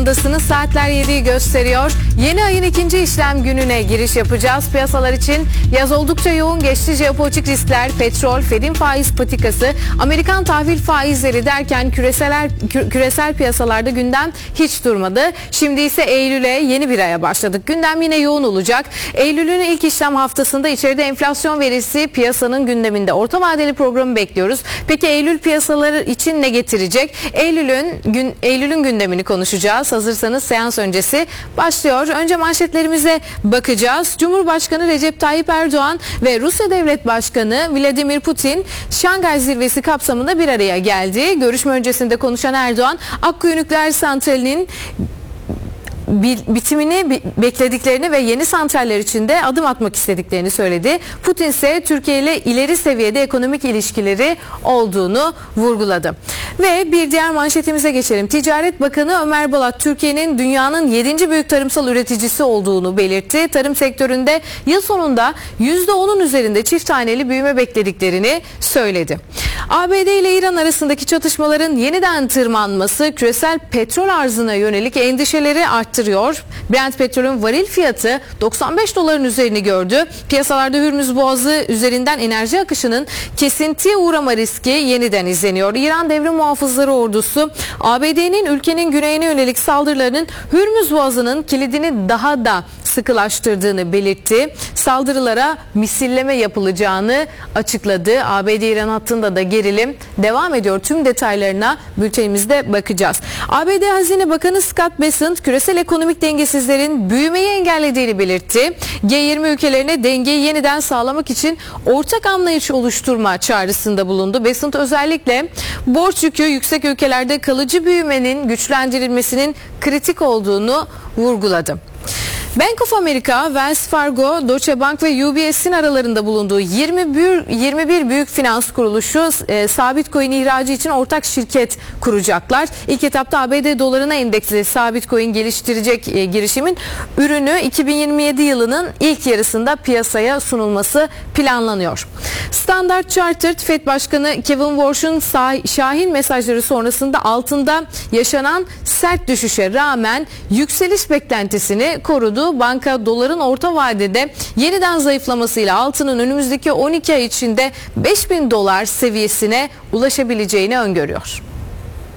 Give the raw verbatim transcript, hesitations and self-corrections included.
ekranındasınız. Saatler yediyi gösteriyor. Yeni ayın ikinci işlem gününe giriş yapacağız. Piyasalar için yaz oldukça yoğun geçti. Jeopolitik riskler, petrol, Fed'in faiz patikası, Amerikan tahvil faizleri derken küresel, küresel piyasalarda gündem hiç durmadı. Şimdi ise Eylül'e, yeni bir aya başladık. Gündem yine yoğun olacak. Eylül'ün ilk işlem haftasında içeride enflasyon verisi piyasanın gündeminde. Orta vadeli programı bekliyoruz. Peki Eylül piyasaları için ne getirecek? Eylül'ün gün Eylül'ün gündemini konuşacağız. Hazırsanız seans öncesi başlıyor. Önce manşetlerimize bakacağız. Cumhurbaşkanı Recep Tayyip Erdoğan ve Rusya Devlet Başkanı Vladimir Putin Şangay Zirvesi kapsamında bir araya geldi. Görüşme öncesinde konuşan Erdoğan, Akkuyu Nükleer Santrali'nin bitimini beklediklerini ve yeni santraller için de adım atmak istediklerini söyledi. Putin ise Türkiye ile ileri seviyede ekonomik ilişkileri olduğunu vurguladı. Ve bir diğer manşetimize geçelim. Ticaret Bakanı Ömer Bolat, Türkiye'nin dünyanın yedinci büyük tarımsal üreticisi olduğunu belirtti. Tarım sektöründe yıl sonunda yüzde onun üzerinde çift taneli büyüme beklediklerini söyledi. A B D ile İran arasındaki çatışmaların yeniden tırmanması küresel petrol arzına yönelik endişeleri arttırıyor. Brent petrolün varil fiyatı doksan beş doların üzerini gördü. Piyasalarda Hürmüz Boğazı üzerinden enerji akışının kesintiye uğrama riski yeniden izleniyor. İran Devrim Muhafızları Ordusu, A B D'nin ülkenin güneyine yönelik saldırılarının Hürmüz Boğazı'nın kilidini daha da sıkılaştırdığını belirtti. Saldırılara misilleme yapılacağını açıkladı. A B D-İran hattında da gerilim devam ediyor. Tüm detaylarına bültenimizde bakacağız. A B D Hazine Bakanı Scott Bessent, küresel ekonomik dengesizlerin büyümeyi engellediğini belirtti. G yirmi ülkelerine dengeyi yeniden sağlamak için ortak anlayış oluşturma çağrısında bulundu. Bessent özellikle borç yükü yüksek ülkelerde kalıcı büyümenin güçlendirilmesinin kritik olduğunu vurguladı. Bank of America, Wells Fargo, Deutsche Bank ve U B S'in aralarında bulunduğu yirmi bir, yirmi bir büyük finans kuruluşu e, sabit coin ihracı için ortak şirket kuracaklar. İlk etapta A B D dolarına endeksli sabit coin geliştirecek e, girişimin ürünü iki bin yirmi yedi yılının ilk yarısında piyasaya sunulması planlanıyor. Standard Chartered, Fed Başkanı Kevin Warsh'un şahin mesajları sonrasında altında yaşanan sert düşüşe rağmen yükseliş beklentisini korudu. Banka doların orta vadede yeniden zayıflamasıyla altının önümüzdeki on iki ay içinde beş bin dolar seviyesine ulaşabileceğini öngörüyor.